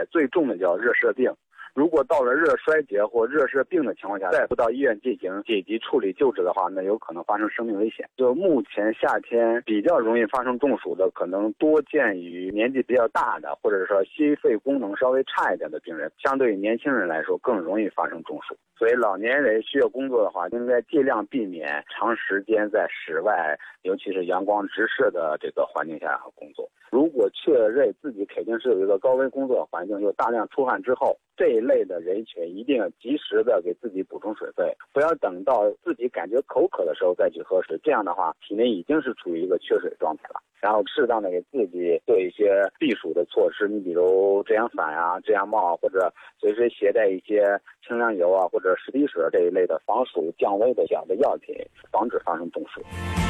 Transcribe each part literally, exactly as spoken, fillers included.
解，最重的叫热射病。如果到了热衰竭或热射病的情况下，再不到医院进行紧急处理救治的话，那有可能发生生命危险。就目前夏天比较容易发生中暑的，可能多见于年纪比较大的，或者说心肺功能稍微差一点的病人，相对于年轻人来说更容易发生中暑。所以老年人需要工作的话，应该尽量避免长时间在室外，尤其是阳光直射的这个环境下工作。如果确认自己肯定是有一个高温工作环境，有大量出汗之后，这一类的人群一定要及时的给自己补充水分，不要等到自己感觉口渴的时候再去喝水，这样的话体内已经是处于一个缺水状态了。然后适当的给自己做一些避暑的措施，你比如遮阳伞啊、遮阳帽，或者随时携带一些清凉油啊或者十滴水这一类的防暑降温的小的药品，防止发生中暑。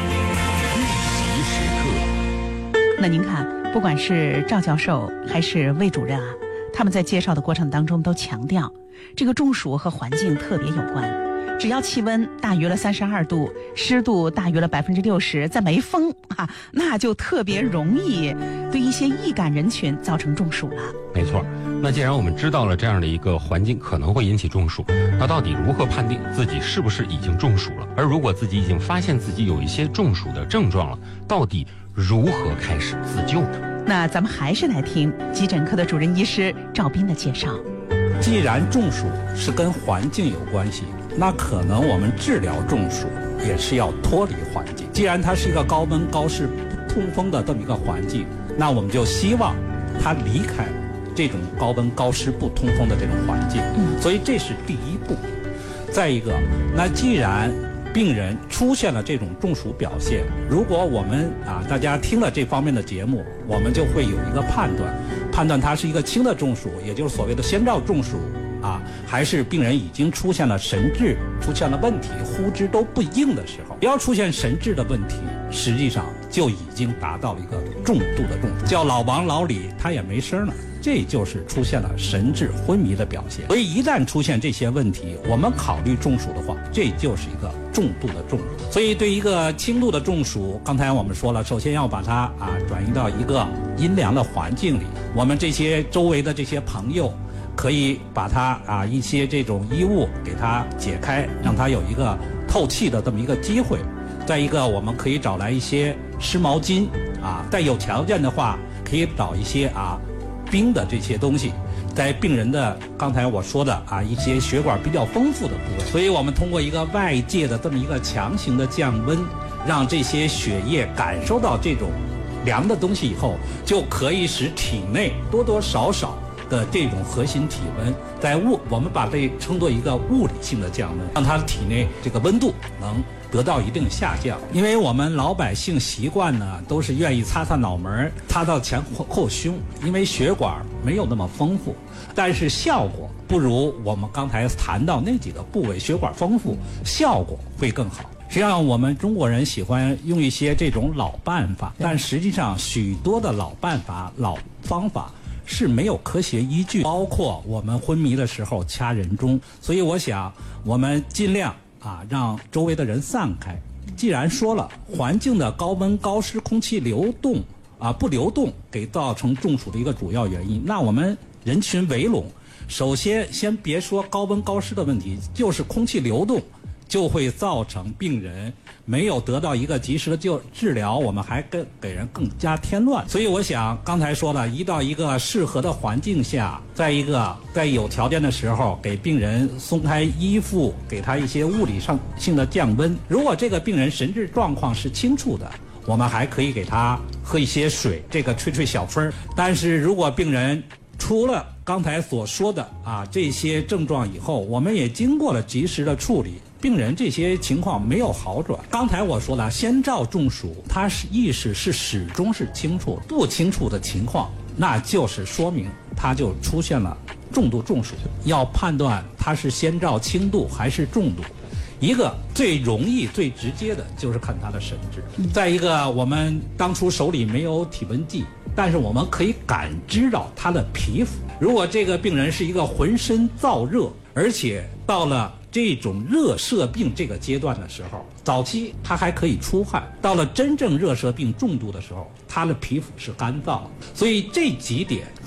那您看，不管是赵教授还是魏主任啊，他们在介绍的过程当中都强调，这个中暑和环境特别有关。只要气温大于了三十二度，湿度大于了百分之六十，再没风啊，那就特别容易对一些易感人群造成中暑了。 没错。那既然我们知道了这样的一个环境可能会引起中暑，那到底如何判定自己是不是已经中暑了？而如果自己已经发现自己有一些中暑的症状了，到底如何开始自救呢？ 那咱们还是来听急诊科的主任医师赵斌的介绍。 既然中暑是跟环境有关系，那可能我们治疗中暑也是要脱离环境。既然它是一个高温高湿不通风的这么一个环境，那我们就希望它离开这种高温高湿不通风的这种环境。所以这是第一步。再一个，那既然病人出现了这种中暑表现，如果我们啊大家听了这方面的节目，我们就会有一个判断，判断它是一个轻的中暑，也就是所谓的先兆中暑啊，还是病人已经出现了神志出现了问题，呼之都不应的时候。要出现神志的问题，实际上就已经达到了一个重度的中暑，叫老王老李他也没声了，这就是出现了神志昏迷的表现。所以一旦出现这些问题，我们考虑中暑的话，这就是一个重度的中暑。所以对一个轻度的中暑，刚才我们说了，首先要把它啊转移到一个阴凉的环境里，我们这些周围的这些朋友可以把它啊一些这种衣物给它解开，让它有一个透气的这么一个机会。再一个，我们可以找来一些湿毛巾啊，再有条件的话，可以找一些啊冰的这些东西，在病人的刚才我说的啊一些血管比较丰富的部位。所以我们通过一个外界的这么一个强行的降温，让这些血液感受到这种凉的东西以后，就可以使体内多多少少的这种核心体温，在物我们把这称作一个物理性的降温，让它的体内这个温度能得到一定下降。因为我们老百姓习惯呢，都是愿意擦擦脑门，擦到前后胸，因为血管没有那么丰富，但是效果不如我们刚才谈到那几个部位血管丰富，效果会更好。实际上我们中国人喜欢用一些这种老办法，但实际上许多的老办法老方法是没有科学依据，包括我们昏迷的时候掐人中。所以我想我们尽量啊让周围的人散开。既然说了环境的高温高湿空气流动啊不流动给造成中暑的一个主要原因，那我们人群围拢，首先先别说高温高湿的问题，就是空气流动就会造成病人没有得到一个及时的救治疗，我们还跟给人更加添乱。所以我想刚才说了，移到一个适合的环境下，再一个在有条件的时候给病人松开衣服，给他一些物理上性的降温。如果这个病人神志状况是清楚的，我们还可以给他喝一些水，这个吹吹小风。但是如果病人除了刚才所说的啊这些症状以后，我们也经过了及时的处理，病人这些情况没有好转。刚才我说了，先兆中暑，他是意识是始终是清楚，不清楚的情况，那就是说明他就出现了重度中暑。要判断他是先兆轻度还是重度，一个最容易最直接的就是看他的神志。再一个，我们当初手里没有体温计，但是我们可以感知到他的皮肤。如果这个病人是一个浑身燥热，而且到了这种热射病这个阶段的时候，早期他还可以出汗，到了真正热射病重度的时候，他的皮肤是干燥。所以这几点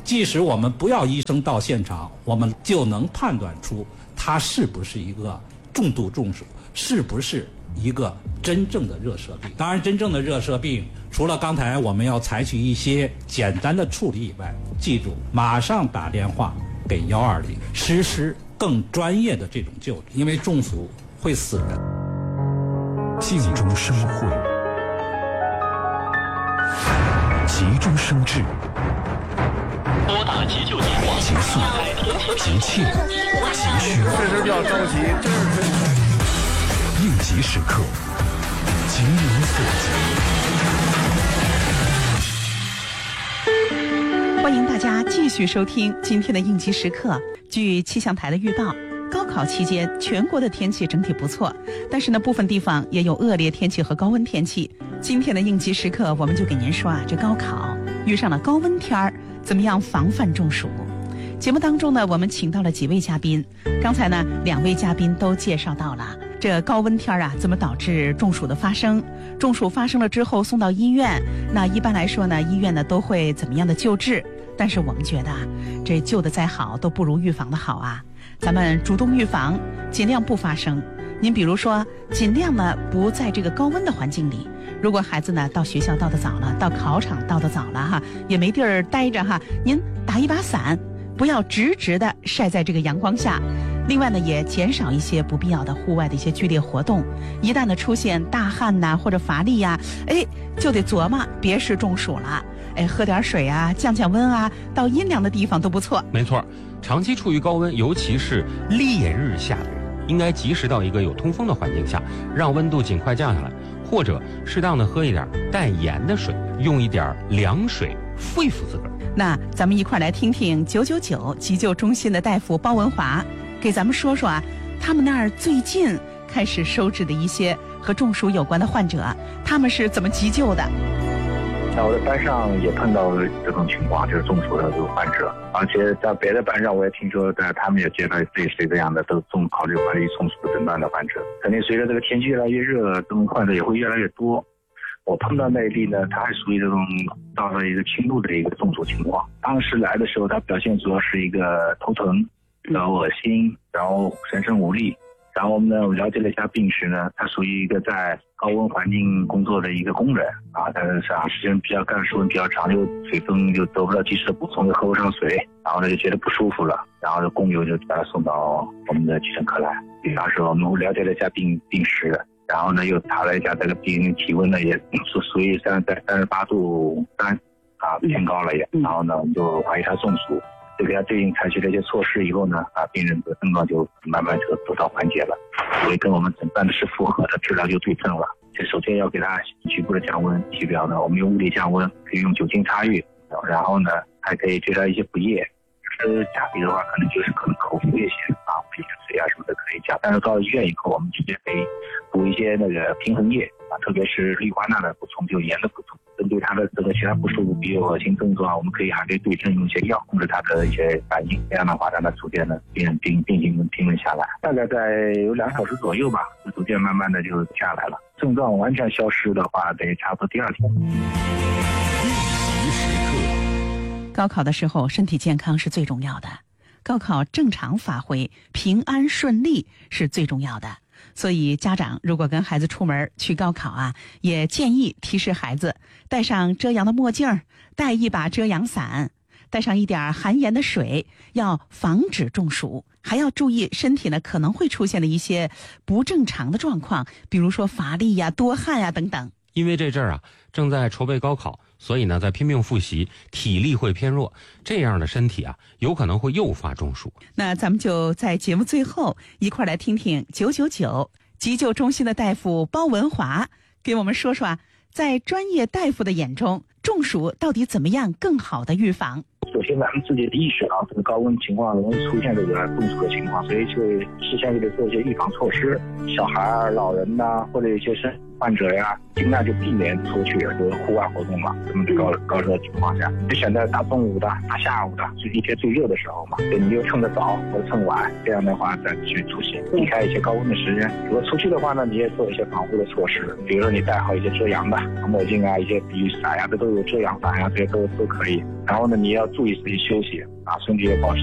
即使我们不要医生到现场，我们就能判断出它是不是一个重度中暑，是不是一个真正的热射病。当然，真正的热射病，除了刚才我们要采取一些简单的处理以外，记住马上打电话给一二零，实施更专业的这种救治，因为中暑会死人。 静中生慧，急中生智， 拨打急救电话， 急速、急切、急需， 这是比较着急，这是应急时刻，急民所急。欢迎大家继续收听今天的应急时刻。据气象台的预报，高考期间全国的天气整体不错，但是呢，部分地方也有恶劣天气和高温天气。今天的应急时刻，我们就给您说啊，这高考遇上了高温天儿，怎么样防范中暑？节目当中呢，我们请到了几位嘉宾，刚才呢，两位嘉宾都介绍到了这高温天啊，怎么导致中暑的发生？中暑发生了之后送到医院，那一般来说呢，医院呢都会怎么样的救治？但是我们觉得啊，这救的再好都不如预防的好啊。咱们主动预防，尽量不发生。您比如说，尽量呢不在这个高温的环境里。如果孩子呢到学校到得早了，到考场到得早了哈，也没地儿待着哈，您打一把伞，不要直直的晒在这个阳光下。另外呢，也减少一些不必要的户外的一些剧烈活动。一旦呢出现大汗呐、啊、或者乏力呀、啊，哎，就得琢磨别是中暑了。哎，喝点水啊，降降温啊，到阴凉的地方都不错。 没错，长期处于高温，尤其是烈日下的人，应该及时到一个有通风的环境下，让温度尽快降下来，或者适当的喝一点带盐的水，用一点凉水肺腑自个儿。 那咱们一块来听听九九九急救中心的大夫包文华给咱们说说啊，他们那儿最近开始收治的一些和中暑有关的患者，他们是怎么急救的？ 在我的班上也碰到这种情况，就是中暑的这个患者，而且在别的班上我也听说，在他们也接到类似这样的都中考虑怀疑中暑诊断的患者。肯定随着这个天气越来越热，这种患者也会越来越多。我碰到那一例呢，他还属于这种到了一个轻度的一个中暑情况。当时来的时候，他表现主要是一个头疼，然后恶心，然后全身无力。然后我们呢了解了一下病史呢，他属于一个在高温环境工作的一个工人啊，但是长时间比较干时间比较长，就水分就得不到及时的补充，就喝不上水，然后呢就觉得不舒服了，然后工友就把他送到我们的急诊科来。当时我们了解了一下病病史，然后呢又查了一下这个病人体温呢，也是属于三在三十八度三啊，偏高了也，然后呢我们就怀疑他中暑。就给他对应采取了一些措施以后呢，啊，病人的症状就慢慢就得到缓解了，所以跟我们诊断的是符合的，治疗就对症了。这首先要给他局部的降温，体表呢我们用物理降温，可以用酒精擦浴，然后呢还可以对他一些补液。是假鼻的话，可能就是可能口服一些啊，皮质水啊什么的可以加，但是到医院以后，我们直接可以补一些那个平衡液啊，特别是氯化钠的补充，就盐的补充。针对他的这个其他不舒服，比如恶心症状，我们可以还可以对症用一些药控制他的一些反应，这样的话让他逐渐的病人病病情平稳下来。大概在有两小时左右吧，逐渐慢慢的就下来了。症状完全消失的话，得差不多第二天。 高考的时候，身体健康是最重要的。高考正常发挥、平安顺利是最重要的。所以家长如果跟孩子出门去高考啊，也建议提示孩子戴上遮阳的墨镜，带一把遮阳伞，带上一点含盐的水，要防止中暑。还要注意身体呢可能会出现的一些不正常的状况，比如说乏力呀、多汗呀等等。 因为这阵儿啊正在筹备高考，所以呢在拼命复习，体力会偏弱，这样的身体啊有可能会诱发中暑。 那咱们就在节目最后一块来听听九九九急救中心的大夫包文华给我们说说啊，在专业大夫的眼中，中暑到底怎么样更好的预防。 首先咱们自己的意识到这个高温情况容易出现这个中暑的情况，所以就事先就得做一些预防措施。小孩、老人呐、啊，或者有些身患者呀，尽量就避免出去就是户外活动嘛。这么高高热的情况下，就选择打中午的、打下午的，是一天最热的时候嘛。对，你就趁着早或者趁晚，这样的话再去出行，避开一些高温的时间。如果出去的话呢，你也做一些防护的措施，比如说你戴好一些遮阳的墨镜啊，一些雨伞呀，这都有遮阳伞呀，这些都都可以。然后呢，你要注意自己休息啊，身体要保持